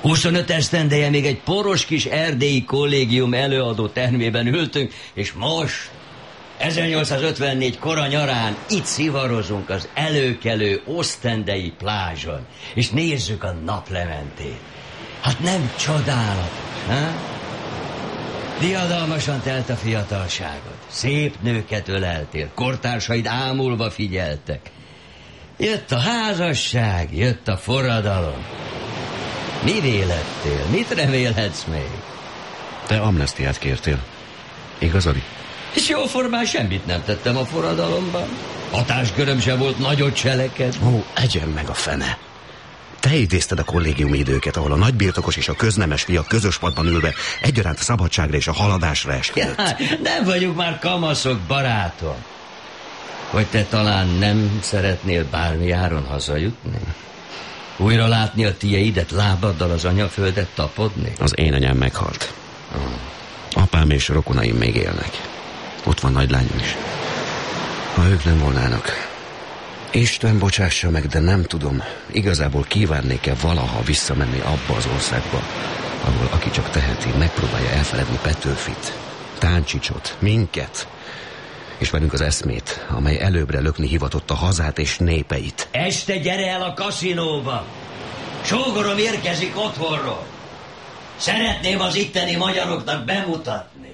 25 esztendeje még egy poros kis erdélyi kollégium előadó termében ültünk, és most 1854 kora nyarán itt szivarozunk az előkelő osztendei plázson, és nézzük a naplementét. Hát nem csodálatos, ha? Diadalmasan telt a fiatalságod. Szép nőket öleltél, kortársaid ámulva figyeltek. Jött a házasság, jött a forradalom. Mi vélettél? Mit remélhetsz még? Te amnesztiát kértél. Igazad? És jóformán semmit nem tettem a forradalomban. Hatásköröm se volt nagyot cseleked. Ó, egyen meg a fene. Te idézted a kollégiumi időket, ahol a nagybirtokos és a köznemes fiak közös padban ülve egyaránt a szabadságra és a haladásra esküdött. Ja, nem vagyunk már kamaszok, barátom. Hogy te talán nem szeretnél bármi áron hazajutni? Újra látni a tieidet, lábaddal az anyaföldet tapodni? Az én anyám meghalt. Apám és rokonaim még élnek. Ott van nagylányom is. Ha ők nem volnának... Isten bocsássa meg, de nem tudom, igazából kívánnék-e valaha visszamenni abba az országba, ahol aki csak teheti, megpróbálja elfeledni Petőfit, Táncsicsot, minket, és velünk az eszmét, amely előbbre lökni hivatott a hazát és népeit. Este gyere el a kaszinóba! Sógorom érkezik otthonról. Szeretném az itteni magyaroknak bemutatni.